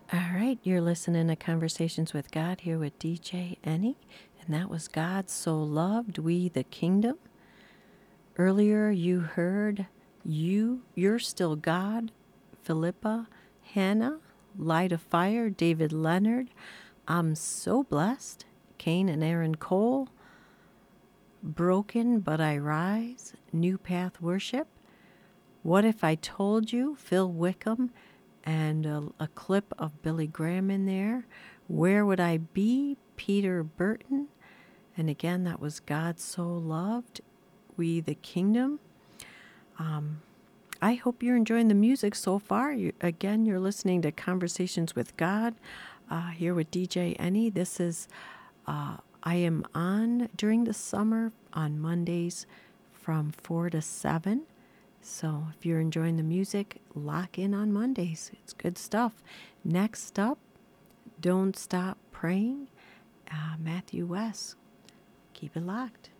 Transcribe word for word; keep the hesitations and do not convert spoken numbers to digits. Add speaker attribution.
Speaker 1: All right, you're listening to Conversations with God here with D J Ennie, and that was God So Loved We the Kingdom. Earlier you heard You, You're Still God, Philippa, Hannah, Light of Fire, David Leonard, I'm So Blessed, Cain and Aaron Cole, Broken But I Rise, New Path Worship, What If I Told You, Phil Wickham, and a, a clip of Billy Graham in there. Where Would I Be? Peter Burton. And again, that was God So Loved We the Kingdom. Um, I hope you're enjoying the music so far. You, again, you're listening to Conversations with God uh, here with D J Ennie. This is, uh, I am on during the summer on Mondays from four to seven. So if you're enjoying the music, lock in on Mondays. It's good stuff. Next up, Don't Stop Praying, uh, Matthew West. Keep it locked.